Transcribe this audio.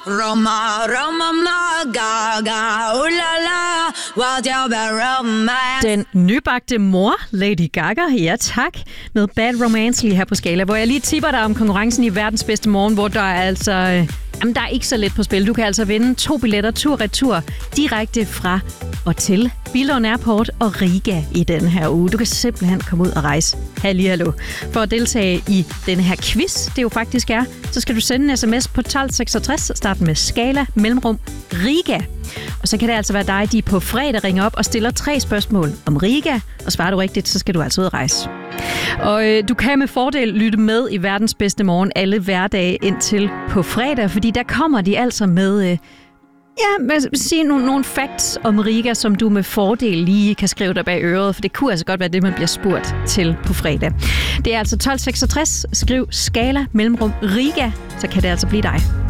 Den nybagte mor, Lady Gaga, ja tak, med Bad Romance lige her på Skala, hvor jeg lige tipper dig om konkurrencen i verdens bedste morgen, hvor der er altså... Jamen, der er ikke så let på spil. Du kan altså vinde 2 billetter tur-retur direkte fra og til Billund Airport og Riga i den her uge. Du kan simpelthen komme ud og rejse. Hallo. For at deltage i denne her quiz, det jo faktisk er, så skal du sende en sms på 1266, starten med Skala, mellemrum, Riga. Og så kan det altså være dig, de på fredag ringer op og stiller 3 spørgsmål om Riga, og svarer du rigtigt, så skal du altså ud og rejse. Og du kan med fordel lytte med i verdens bedste morgen alle hverdage indtil på fredag, fordi der kommer de altså med nogle facts om Riga, som du med fordel lige kan skrive dig bag øret, for det kunne altså godt være det, man bliver spurgt til på fredag. Det er altså 1266, skriv Skala mellemrum Riga, så kan det altså blive dig.